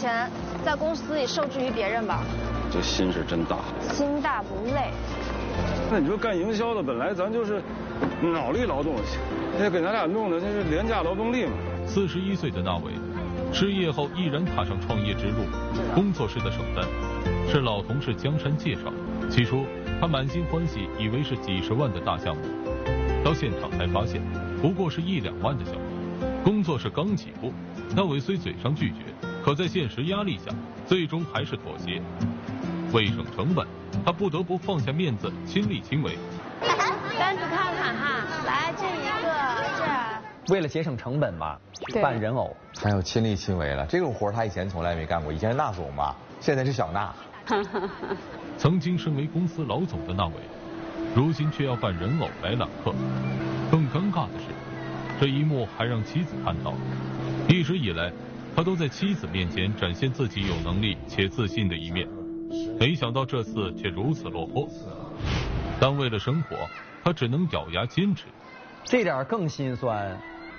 前在公司里受制于别人吧。 这心是真大。 心大不累。 那你说干营销的，本来咱就是脑力劳动，这给咱俩弄的那是廉价劳动力嘛。 41岁的那伟，失业后毅然踏上创业之路。工作室的首单是老同事江山介绍。起初他满心欢喜，以为是几十万的大项目，到现场才发现不过是1、2万的小活。工作室刚起步，那伟虽嘴上拒绝，可在现实压力下，最终还是妥协。为省成本，他不得不放下面子，亲力亲为。 单子看看哈，来这一个这儿。 为了节省成本吧，扮人偶。 还有亲力亲为了，这种活他以前从来没干过，以前是那总嘛，现在是小娜。 曾经身为公司老总的那伟，如今却要扮人偶来揽客。更尴尬的是，这一幕还让妻子看到。一直以来，他都在妻子面前展现自己有能力且自信的一面，没想到这次却如此落魄。但为了生活，他只能咬牙坚持。 这点更心酸。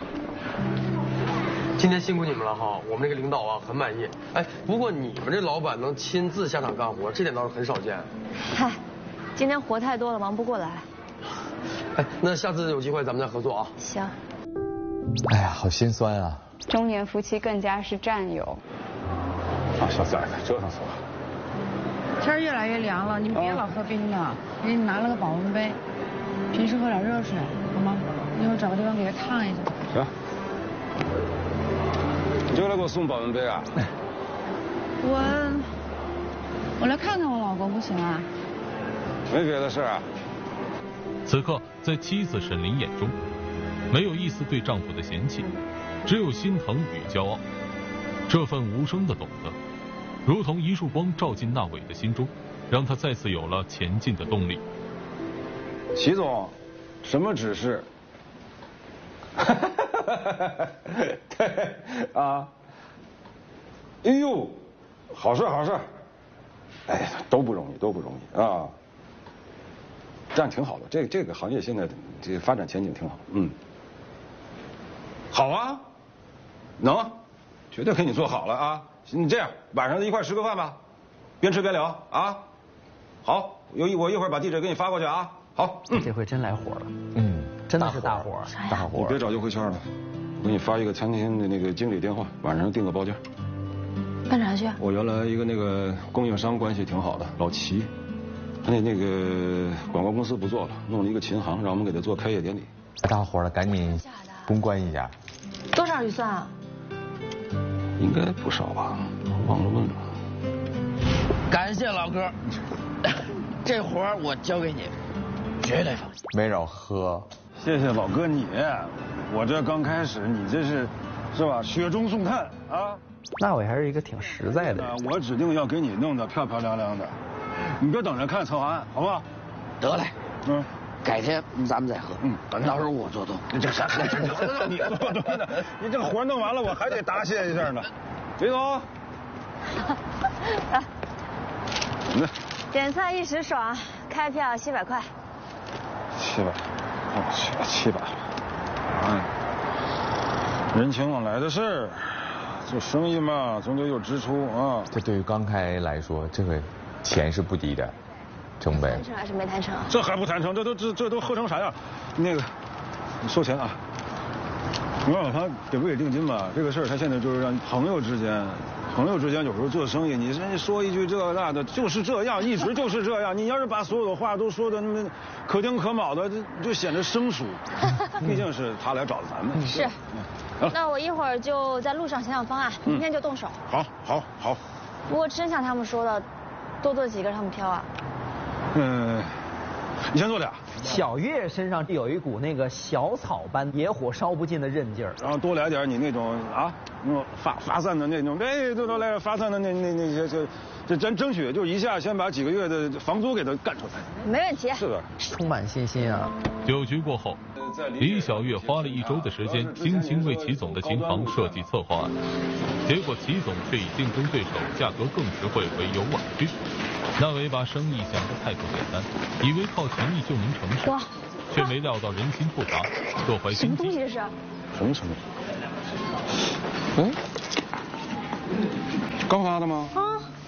今天辛苦你们了哈，我们这个领导啊很满意。哎，不过你们这老板能亲自下场干活，这点倒是很少见。 嗨，今天活太多了，忙不过来。 哎，那下次有机会咱们再合作啊。 行。 哎呀，好心酸啊！ 中年夫妻更加是战友。 啊，小崽子，折腾死我！ 天越来越凉了，你们别老喝冰的，给你拿了个保温杯，平时喝点热水，好吗？一会儿找个地方给他烫一下。 行。你就来给我送保温杯啊？ 我来看看我老公不行啊？ 没别的事啊。 此刻，在妻子沈林眼中，没有一丝对丈夫的嫌弃，只有心疼与骄傲。这份无声的懂得，如同一束光照进那伟的心中，让他再次有了前进的动力。 齐总，什么指示？对啊，哎呦，好事好事，哎呀，都不容易啊，这样挺好的，这个行业现在这个发展前景挺好，好啊，能，绝对给你做好了啊！你这样，晚上一块吃个饭吧，边吃边聊啊。好，我一会儿把地址给你发过去啊。好， 这回真来活了，真的是大活，大活。 你别找优惠券了，我给你发一个餐厅的那个经理电话，晚上订个包间。 干啥去？ 我原来一个那个供应商关系挺好的，老齐，他那个广告公司不做了，弄了一个琴行，让我们给他做开业典礼。 大活了，赶紧公关一下。 多少预算啊？ 应该不少吧，忘了问了。 感谢老哥，这活儿我交给你，绝对放心。 没少喝。 谢谢老哥你，我这刚开始，你这是吧？雪中送炭啊！ 那我还是一个挺实在的人。 我指定要给你弄得漂漂亮亮的，你别等着看策划案，好不好？ 得嘞，改天咱们再喝。到时候我做东。 这啥？你做东的，你这个活弄完了，我还得答谢一下呢。李总， 点菜一时爽，开票700块。 700，哎，人情往来的事儿，做生意嘛，总得有支出啊。 这对于刚开来说，这个钱是不低的，成本。 谈成还是没谈成啊？ 这还不谈成？这都喝成啥样？那个，你收钱啊！你告诉他给不给定金吧？这个事儿他现在就是让朋友之间有时候做生意，你说一句这那的，就是这样，一直就是这样。你要是把所有的话都说的那么可丁可卯的，就显得生疏。毕竟是他来找的咱们。 是。那我一会儿就在路上想想方案，明天就动手。 好。 不过真像他们说的，多做几个让他们挑啊。 你先做俩。 小月身上有一股那个小草般野火烧不尽的韧劲儿， 然后多来点你那种那种发散的那种，都来发散的那些，这咱争取就一下先把几个月的房租给他干出来。 没问题。 是的， 充满信心啊。 酒局过后，李小月花了1周的时间，精心为齐总的琴行设计策划案，结果齐总却以竞争对手价格更实惠为由婉拒。那伟把生意想得太过简单，以为靠诚意就能成事，却没料到人心复杂，各怀心机。 什么东西这是？ 什么？ 刚发的吗？ 啊。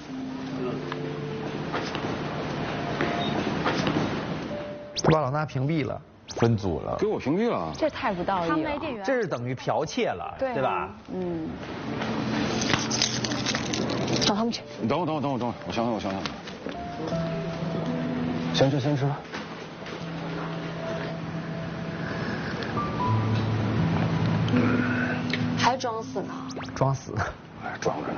把老衲屏蔽了， 分组了， 给我屏蔽了。 这太不道义了。 他没店员。 这是等于剽窃了，对吧？ 嗯。 找他们去。 你等会，我想想。先吃吧。 还装死呢？ 装死。 哎，装着呢。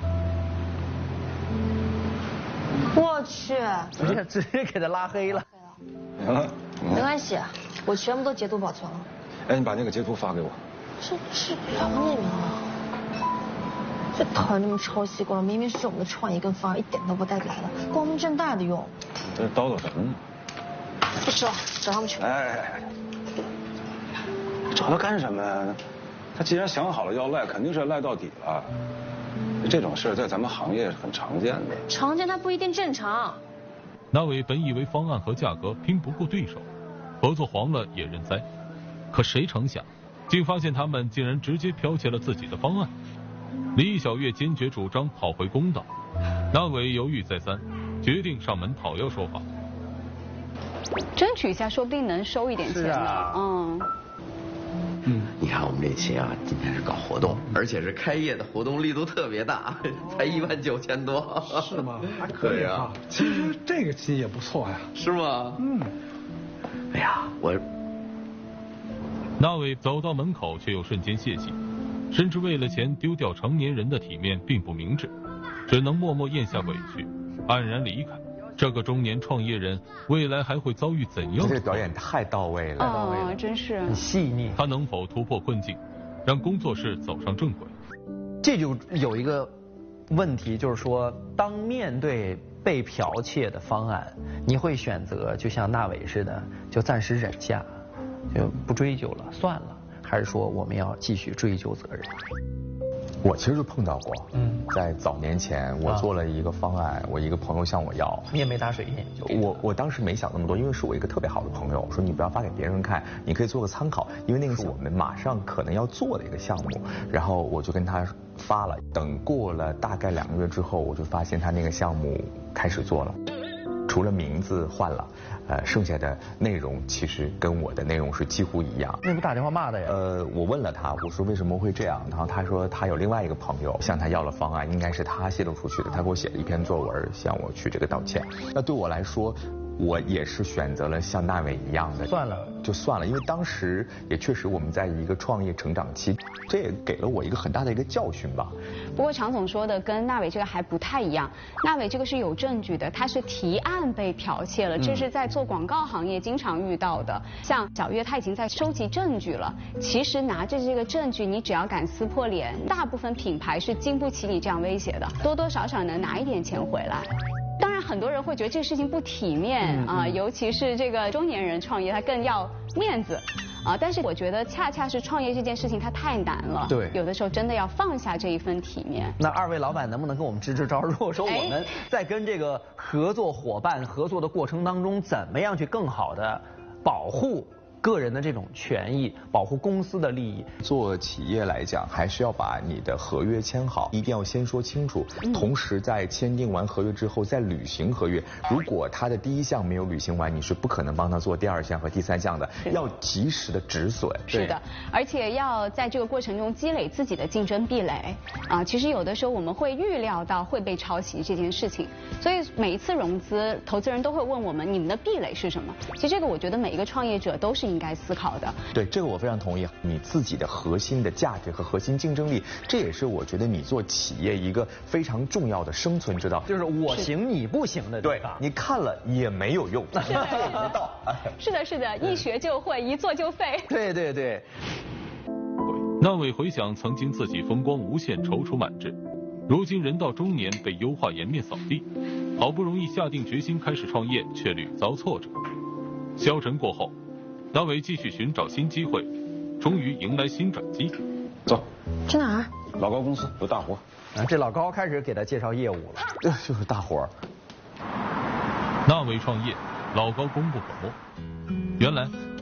我去。 直接给他拉黑了。 行了。 没关系，我全部都截图保存了。 哎，你把那个截图发给我。 是杨那名啊。这讨厌这么抄袭过了，明明是我们的创意跟方案一点都不带来的，光明正大的用。 这叨叨什么呢？ 不吃了，找他们去。 哎，找他干什么呀？他既然想好了要赖，肯定是赖到底了。这种事在咱们行业是很常见的。 常见它不一定正常。 那伟本以为方案和价格拼不过对手，合作黄了也认栽，可谁成想，竟发现他们竟然直接剽窃了自己的方案。李小月坚决主张讨回公道，那伟犹豫再三，决定上门讨要说法。 争取一下，说不定能收一点钱呢。 你看我们这期啊，今天是搞活动，而且是开业的活动力度特别大，才19000多。 是吗？还可以啊。其实这个期也不错呀。 是吗？哎呀， 那伟走到门口，却又瞬间泄气，甚至为了钱丢掉成年人的体面并不明智，只能默默咽下委屈，黯然离开。这个中年创业人未来还会遭遇怎样？ 这表演太到位了， 真是很细腻。 他能否突破困境，让工作室走上正轨？ 这就有一个问题，就是说，当面对被剽窃的方案，你会选择就像那伟似的，就暂时忍下，就不追究了，算了，还是说我们要继续追究责任？ 我其实就碰到过，在早年前我做了一个方案，我一个朋友向我要， 你也没打水印， 我当时没想那么多，因为是我一个特别好的朋友，说你不要发给别人看，你可以做个参考，因为那个是我们马上可能要做的一个项目，然后我就跟他发了，等过了大概2个月之后，我就发现他那个项目开始做了，除了名字换了。剩下的内容其实跟我的内容是几乎一样。 那不打电话骂的呀？ 我问了他，我说为什么会这样？然后他说他有另外一个朋友向他要了方案，应该是他泄露出去的。他给我写了一篇作文，向我去这个道歉。那对我来说，我也是选择了像那伟一样的， 算了， 就算了，因为当时也确实我们在一个创业成长期，这也给了我一个很大的一个教训吧。 不过常总说的跟那伟这个还不太一样，那伟这个是有证据的，他是提案被剽窃了，这是在做广告行业经常遇到的。像小月他已经在收集证据了，其实拿着这个证据，你只要敢撕破脸，大部分品牌是经不起你这样威胁的，多多少少能拿一点钱回来。当然，很多人会觉得这个事情不体面啊，尤其是这个中年人创业，他更要面子啊。但是我觉得，恰恰是创业这件事情它太难了， 对， 有的时候真的要放下这一份体面。 那2位老板能不能跟我们支支招？如果说我们在跟这个合作伙伴合作的过程当中，怎么样去更好的保护个人的这种权益，保护公司的利益？ 做企业来讲，还是要把你的合约签好，一定要先说清楚。同时，在签订完合约之后，再履行合约。如果他的第1项没有履行完，你是不可能帮他做第2项和第3项的，要及时的止损。 是的，而且要在这个过程中积累自己的竞争壁垒啊。其实有的时候我们会预料到会被抄袭这件事情，所以每一次融资，投资人都会问我们，你们的壁垒是什么？其实这个我觉得每一个创业者都是应该思考的。 对，这个我非常同意。你自己的核心的价值和核心竞争力，这也是我觉得你做企业一个非常重要的生存之道。 就是我行你不行的地方。 对，你看了也没有用， 是的，是的，是的，一学就会，一做就废。 对对对。 那伟回想曾经自己风光无限，踌躇满志，如今人到中年被优化颜面扫地，好不容易下定决心开始创业，却屡遭挫折。消沉过后，那伟继续寻找新机会，终于迎来新转机。 走， 去哪儿？ 老高公司有大活。 这老高开始给他介绍业务了。 就是大活。 那伟创业，老高功不可没。原来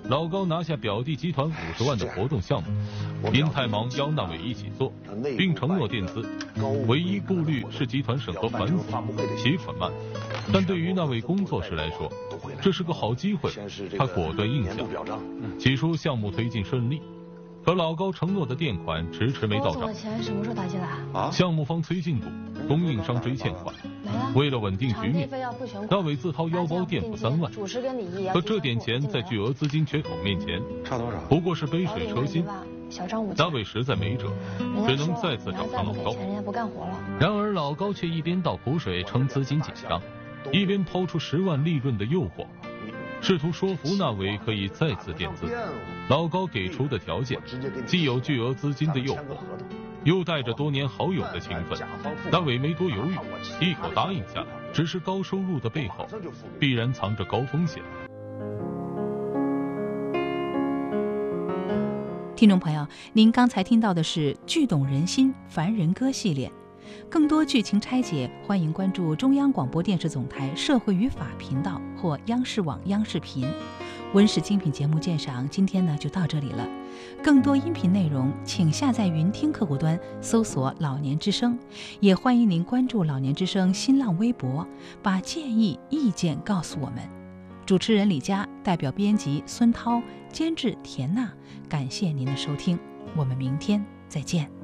老高拿下表弟集团50万的活动项目，因太忙邀那伟一起做，并承诺垫资，唯一顾虑是集团审核繁琐，携款慢。但对于那位工作室来说，这是个好机会，他果断应下。起初项目推进顺利，可老高承诺的垫款迟迟没到账。 钱什么时候打进来？ 项目方催进度，供应商追欠款。为了稳定局面，那伟自掏腰包垫付3万，可这点钱在巨额资金缺口面前，不过是杯水车薪。那伟实在没辙，只能再次找上老高。然而老高却一边倒苦水称资金紧张，一边抛出10万利润的诱惑，试图说服那伟可以再次垫资。老高给出的条件既有巨额资金的诱惑，又带着多年好友的情分，那伟没多犹豫，一口答应下来。只是高收入的背后，必然藏着高风险。 听众朋友，您刚才听到的是《剧懂人心凡人歌》系列，更多剧情拆解，欢迎关注中央广播电视总台社会与法频道或央视网央视频。温室精品节目鉴赏今天呢就到这里了，更多音频内容请下载云听客户端搜索老年之声，也欢迎您关注老年之声新浪微博，把建议意见告诉我们。主持人李佳，代表编辑孙涛，监制田娜，感谢您的收听，我们明天再见。